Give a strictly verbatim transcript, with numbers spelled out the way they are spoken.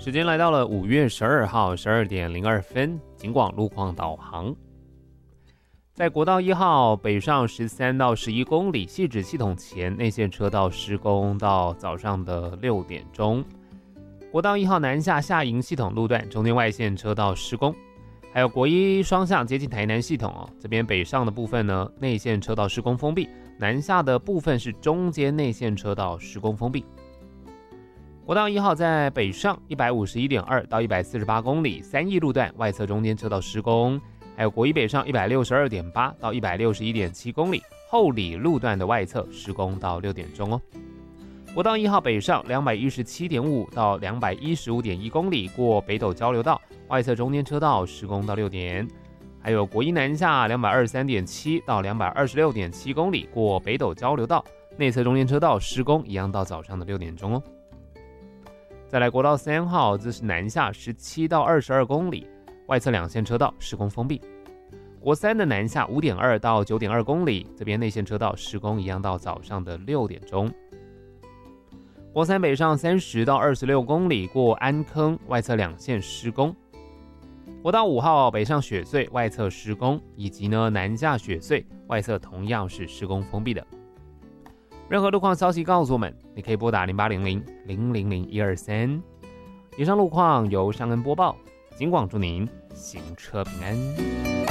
时间来到了五月十二号十二点零二分，警广路况导航。在国道一号北上十三到十一公里，汐止系统前内线车道施工到早上的六点钟。国道一号南下下营系统路段中间外线车道施工，还有国一双向接近台南系统哦，这边北上的部分呢，内线车道施工封闭，南下的部分是中间内线车道施工封闭。国道一号在北上 一百五十一点二 到一百四十八公里，三义路段外侧中间车道施工，还有国一北上 一百六十二点八 到一百六十一点七公里，后里路段的外侧施工到六点钟哦。国道一号北上 两百一十七点五 到两百一十五点一公里，过北斗交流道外侧中间车道施工到六点。还有国一南下 两百二十三点七 到两百二十六点七公里，过北斗交流道内侧中间车道施工一样到早上的六点钟哦。再来国道三号，这是南下十七到二十二公里，外侧两线车道施工封闭。国三的南下 五点二 到九点二公里，这边内线车道施工一样到早上的六点钟。国三北上三十到二十六公里，过安坑外侧两线施工。国道五号北上雪隧外侧施工，以及呢南下雪隧外侧同样是施工封闭的。任何路况消息告诉我们，你可以拨打零八零零零零零一二三。以上路况由尚恩播报，警广祝您行车平安。